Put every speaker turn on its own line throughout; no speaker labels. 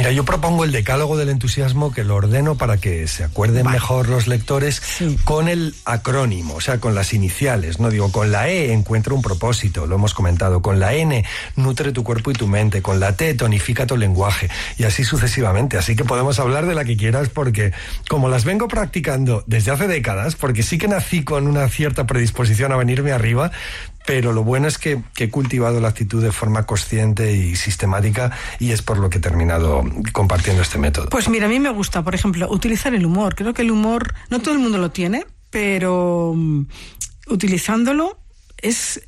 Mira, yo propongo el decálogo del entusiasmo, que lo ordeno para que se acuerden mejor los lectores, con el acrónimo, o sea, con las iniciales, ¿no? Digo, con la E encuentra un propósito, lo hemos comentado, con la N nutre tu cuerpo y tu mente, con la T tonifica tu lenguaje, y así sucesivamente. Así que podemos hablar de la que quieras, porque como las vengo practicando desde hace décadas, porque sí que nací con una cierta predisposición a venirme arriba, pero lo bueno es que he cultivado la actitud de forma consciente y sistemática, y es por lo que he terminado compartiendo este método.
Pues mira, a mí me gusta, por ejemplo, utilizar el humor. Creo que el humor, no todo el mundo lo tiene, pero utilizándolo es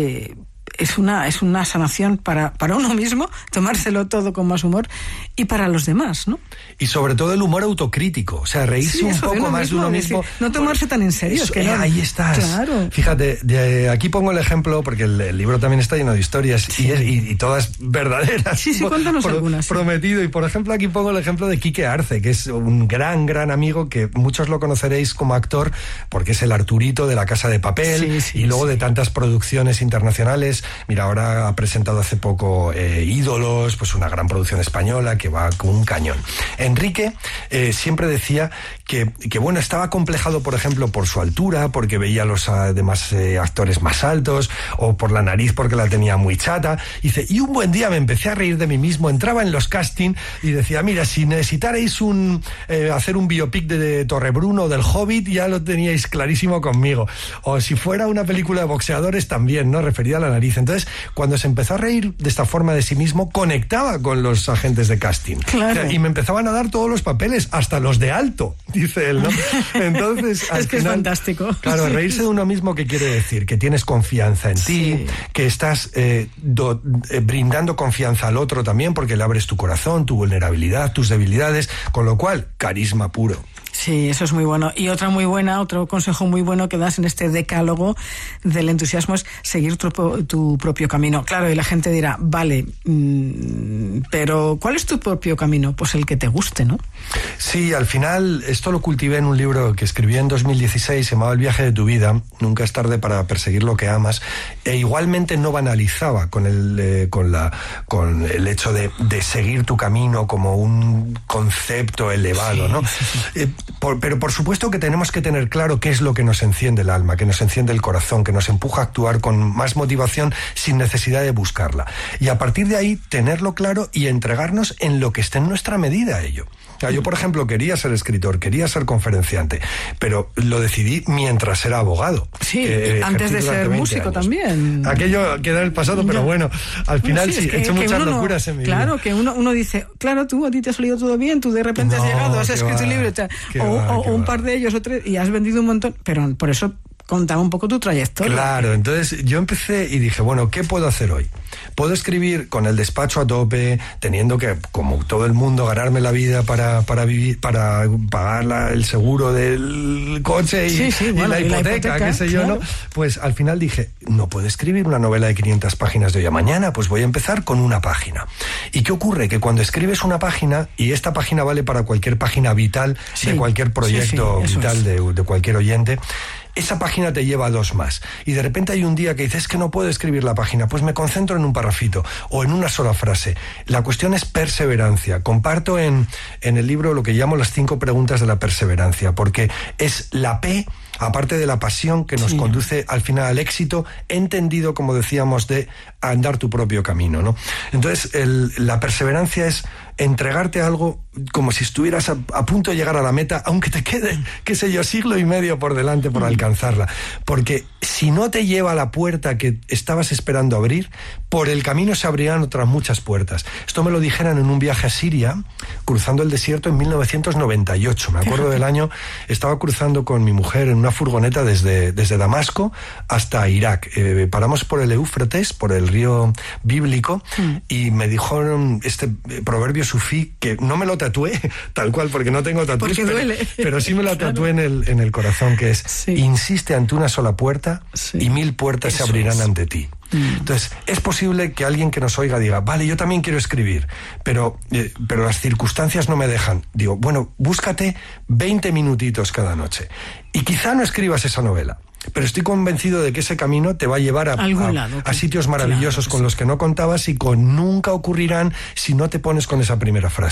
una sanación para uno mismo, tomárselo todo con más humor, y para los demás, ¿no?
Y sobre todo el humor autocrítico, o sea, reírse un poco más de uno mismo.
No tomarse tan en serio.
Que no. Ahí estás. Claro. Fíjate, aquí pongo el ejemplo, porque el libro también está lleno de historias, y todas verdaderas.
Sí, cuéntanos algunas.
Prometido. Y por ejemplo, aquí pongo el ejemplo de Quique Arce, que es un gran amigo, que muchos lo conoceréis como actor, porque es el Arturito de La Casa de Papel, y luego de tantas producciones internacionales. Mira, ahora ha presentado hace poco Ídolos, pues una gran producción española que va con un cañón. Enrique siempre decía que bueno, estaba complejado, por ejemplo, por su altura, porque veía a los demás actores más altos, o por la nariz porque la tenía muy chata. Y un buen día me empecé a reír de mí mismo, entraba en los castings y decía, mira, si necesitarais hacer un biopic de Torrebruno o del Hobbit, ya lo teníais clarísimo conmigo. O si fuera una película de boxeadores también, ¿no? Referida a la nariz. Entonces, cuando se empezó a reír de esta forma de sí mismo, conectaba con los agentes de casting. Claro. Y me empezaban a dar todos los papeles, hasta los de alto, dice él, ¿no? Entonces,
es que es fantástico.
Claro, reírse de uno mismo, ¿qué quiere decir? Que tienes confianza en ti, que estás brindando confianza al otro también, porque le abres tu corazón, tu vulnerabilidad, tus debilidades, con lo cual, carisma puro.
Sí, eso es muy bueno. Y otro consejo muy bueno que das en este decálogo del entusiasmo es seguir tu propio camino. Claro, y la gente dirá, vale, pero ¿cuál es tu propio camino? Pues el que te guste, ¿no?
Sí, al final, esto lo cultivé en un libro que escribí en 2016, se llamaba El viaje de tu vida, nunca es tarde para perseguir lo que amas, e igualmente no banalizaba con el hecho de seguir tu camino como un concepto elevado, ¿no? Pero por supuesto que tenemos que tener claro qué es lo que nos enciende el alma, que nos enciende el corazón, que nos empuja a actuar con más motivación sin necesidad de buscarla. Y a partir de ahí, tenerlo claro y entregarnos en lo que esté en nuestra medida a ello. Yo, por ejemplo, quería ser escritor, quería ser conferenciante, pero lo decidí mientras era abogado.
Sí, antes de ser músico también.
Aquello queda en el pasado, pero bueno, al final he hecho muchas locuras en mi vida.
Claro, que uno dice, claro, a ti te ha salido todo bien, tú de repente has llegado, has escrito un libro, o un par de ellos, o tres, y has vendido un montón, pero por eso contaba un poco tu trayectoria.
Claro, entonces yo empecé y dije, bueno, ¿qué puedo hacer hoy? Puedo escribir con el despacho a tope, teniendo que, como todo el mundo, ganarme la vida para vivir, para pagar el seguro del coche y la hipoteca, qué sé yo, ¿no? Pues al final dije, no puedo escribir una novela de 500 páginas de hoy a mañana, pues voy a empezar con una página. ¿Y qué ocurre? Que cuando escribes una página, y esta página vale para cualquier página vital de cualquier proyecto vital de cualquier oyente, esa página te lleva a dos más. Y de repente hay un día que dices, es que no puedo escribir la página, pues me concentro en un parrafito o en una sola frase. La cuestión es perseverancia. Comparto en el libro lo que llamo las 5 preguntas de la perseverancia, porque es la P, aparte de la pasión, que nos conduce al final al éxito, entendido, como decíamos, de andar tu propio camino, ¿no? Entonces, la perseverancia es entregarte algo como si estuvieras a punto de llegar a la meta, aunque te quede, qué sé yo, siglo y medio por delante por alcanzarla. Porque si no te lleva a la puerta que estabas esperando abrir, por el camino se abrirán otras muchas puertas. Esto me lo dijeron en un viaje a Siria, cruzando el desierto en 1998. Me acuerdo del año, estaba cruzando con mi mujer en una furgoneta desde Damasco hasta Irak. Paramos por el Éufrates, por el río bíblico, y me dijeron este proverbio sufí, que no me lo tatué tal cual, porque no tengo tatuajes,
porque duele.
Pero sí me lo tatué en el corazón, que es, insiste ante una sola puerta y 1000 puertas se abrirán ante ti. Entonces, es posible que alguien que nos oiga diga, vale, yo también quiero escribir, pero las circunstancias no me dejan. Digo, bueno, búscate 20 minutitos cada noche. Y quizá no escribas esa novela, pero estoy convencido de que ese camino te va a llevar a sitios maravillosos con los que no contabas y nunca ocurrirán si no te pones con esa primera frase.